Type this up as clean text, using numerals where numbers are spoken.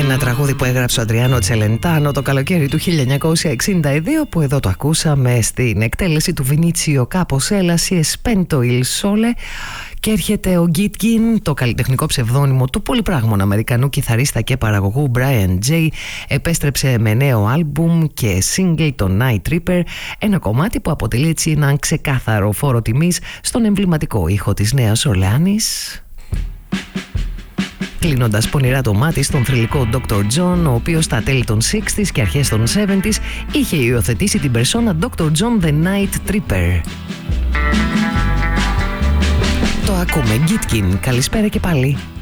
Ένα τραγούδι που έγραψε ο Αντριάνο Τσελεντάνο το καλοκαίρι του 1962, που εδώ το ακούσαμε στην εκτέλεση του Βινίτσιο Κάποσέλα, Si Spento il Sole. Και έρχεται ο Gitkin, το καλλιτεχνικό ψευδόνυμο του πολυπράγμων Αμερικανού κιθαρίστα και παραγωγού Brian J. Επέστρεψε με νέο άλμπουμ και single, το Night Tripper, ένα κομμάτι που αποτελεί έτσι έναν ξεκάθαρο φόρο τιμής στον εμβληματικό ήχο της Νέας Ορλεάνης, κλείνοντας πονηρά το μάτι στον θρυλικό Dr. John, ο οποίος στα τέλη των 60s και αρχές των 70s είχε υιοθετήσει την περσόνα Dr. John the Night Tripper. Το ακούμε, Gitkin. Καλησπέρα και πάλι.